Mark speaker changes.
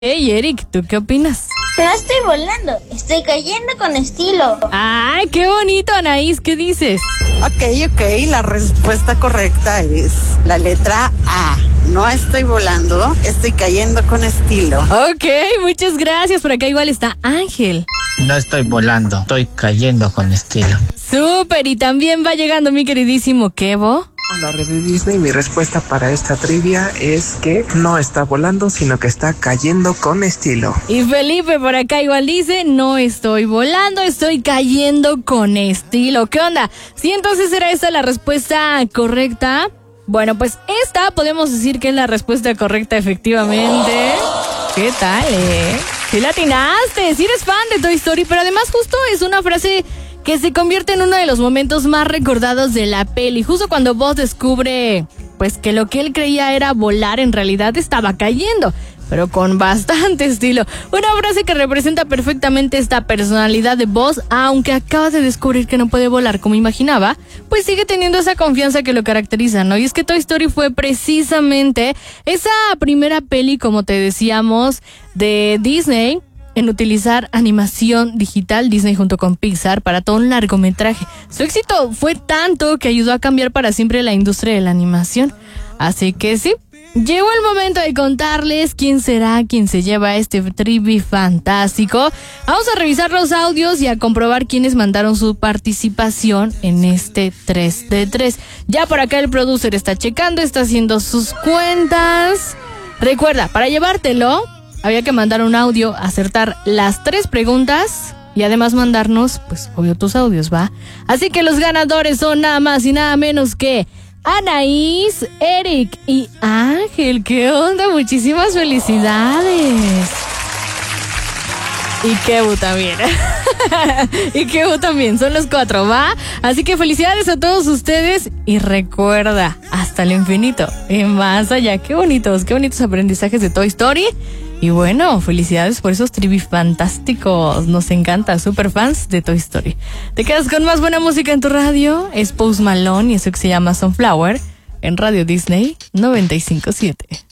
Speaker 1: Hey, Eric, ¿tú qué opinas?
Speaker 2: No estoy volando, estoy cayendo con estilo.
Speaker 1: ¡Ay, qué bonito, Anaís! ¿Qué dices?
Speaker 3: Ok, la respuesta correcta es la letra A. No estoy volando, estoy cayendo con estilo.
Speaker 1: Ok, muchas gracias. Por acá igual está Ángel.
Speaker 4: No estoy volando, estoy cayendo con estilo.
Speaker 1: Súper, y también va llegando mi queridísimo Kevo.
Speaker 5: Hola, Red de Disney. Mi respuesta para esta trivia es que no está volando, sino que está cayendo con estilo.
Speaker 1: Y Felipe por acá igual dice, no estoy volando, estoy cayendo con estilo. ¿Qué onda? Sí, entonces era esta la respuesta correcta. Bueno, pues esta podemos decir que es la respuesta correcta efectivamente. ¿Qué tal, Sí la atinaste, sí eres fan de Toy Story, pero además justo es una frase que se convierte en uno de los momentos más recordados de la peli. Justo cuando Buzz descubre, pues, que lo que él creía era volar, en realidad estaba cayendo, pero con bastante estilo. Una frase que representa perfectamente esta personalidad de Buzz, aunque acaba de descubrir que no puede volar como imaginaba, pues sigue teniendo esa confianza que lo caracteriza, ¿no? Y es que Toy Story fue precisamente esa primera peli, como te decíamos, de Disney en utilizar animación digital, Disney junto con Pixar, para todo un largometraje. Su éxito fue tanto que ayudó a cambiar para siempre la industria de la animación. Así que sí, llegó el momento de contarles quién será quien se lleva este trivi fantástico. Vamos a revisar los audios y a comprobar quiénes mandaron su participación en este 3 de 3. Ya por acá el producer está checando, está haciendo sus cuentas. Recuerda, para llevártelo había que mandar un audio, acertar las 3 preguntas y además mandarnos, pues, obvio, tus audios, ¿va? Así que los ganadores son nada más y nada menos que Anaís, Eric y Ángel. ¿Qué onda? Muchísimas felicidades. Y Kevu también. Y Kevu también. Son los 4, ¿va? Así que felicidades a todos ustedes. Y recuerda, hasta el infinito y más allá. Qué bonitos aprendizajes de Toy Story. Y bueno, felicidades por esos trivia fantásticos. Nos encanta, super fans de Toy Story. Te quedas con más buena música en tu radio. Es Post Malone y eso que se llama Sunflower en Radio Disney 95.7.